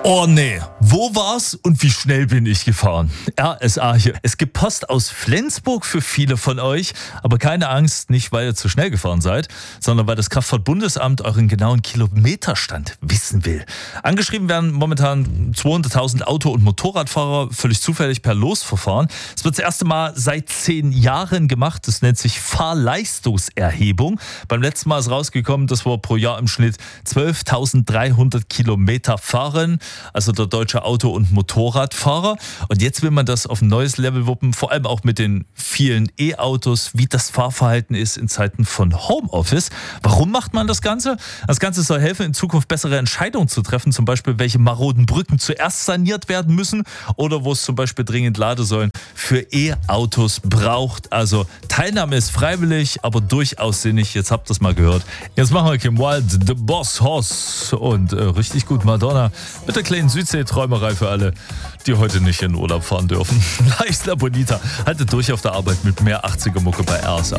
Oh nee, wo war's und wie schnell bin ich gefahren? RSA hier. Es gibt Post aus Flensburg für viele von euch, aber keine Angst, nicht weil ihr zu schnell gefahren seid, sondern weil das Kraftfahrtbundesamt euren genauen Kilometerstand wissen will. Angeschrieben werden momentan 200.000 Auto- und Motorradfahrer völlig zufällig per Losverfahren. Es wird das erste Mal seit 10 Jahren gemacht. Das nennt sich Fahrleistungserhebung. Beim letzten Mal ist rausgekommen, dass wir pro Jahr im Schnitt 12.300 Kilometer fahren. Also der deutsche Auto- und Motorradfahrer. Und jetzt will man das auf ein neues Level wuppen, vor allem auch mit den vielen E-Autos, wie das Fahrverhalten ist in Zeiten von Homeoffice. Warum macht man das Ganze? Das Ganze soll helfen, in Zukunft bessere Entscheidungen zu treffen, zum Beispiel welche maroden Brücken zuerst saniert werden müssen oder wo es zum Beispiel dringend Ladesäulen für E-Autos braucht. Also Teilnahme ist freiwillig, aber durchaus sinnig. Jetzt habt ihr es mal gehört. Jetzt machen wir Kim Wilde, The Boss Hoss und richtig gut Madonna mit der kleinen Südsee-Träumerei für alle, die heute nicht in Urlaub fahren dürfen. La Isla Bonita, haltet durch auf der Arbeit mit mehr 80er Mucke bei RSA.